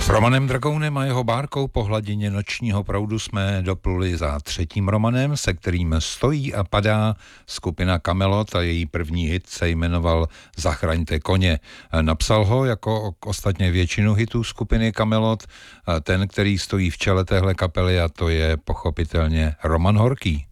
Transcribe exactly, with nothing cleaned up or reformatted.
S Romanem Dragounem a jeho bárkou po hladině nočního proudu jsme dopluli za třetím Romanem, se kterým stojí a padá skupina Kamelot a její první hit se jmenoval Zachraňte koně. Napsal ho jako ostatně většinu hitů skupiny Kamelot ten, který stojí v čele téhle kapely, a to je pochopitelně Roman Horký.